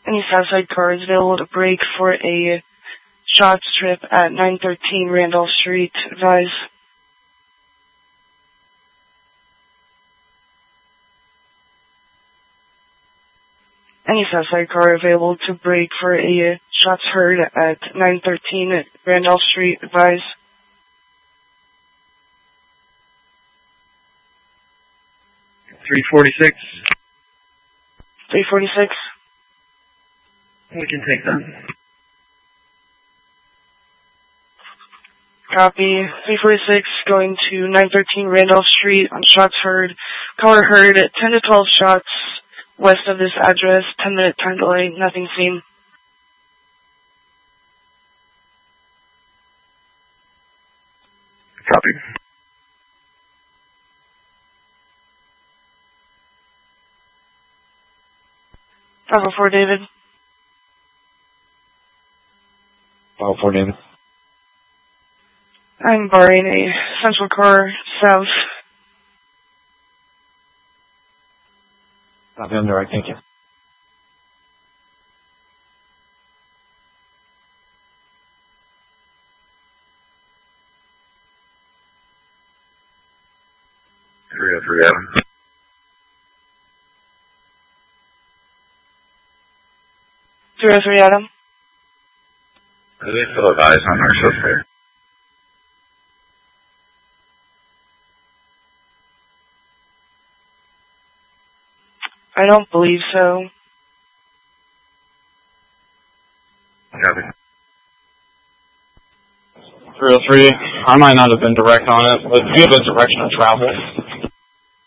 Any Southside car is available to break for a shot strip at 913 Randolph Street. Advise. Any Southside car available to break for a shots heard at 913 Randolph Street. Advise. .346. 346. We can take that. Copy. 346 going to 913 Randolph Street on shots heard. Caller heard 10 to 12 shots west of this address. 10-minute time delay. Nothing seen. Copy. Bravo 4, David. Bravo 4, David. I'm barring a central car south. Copy, on the right, thank you. .303 Adam. .303 Adam. Are they still advised on our suspect? I don't believe so. Copy. 303, I might not have been direct on it, but do you have a direction of travel?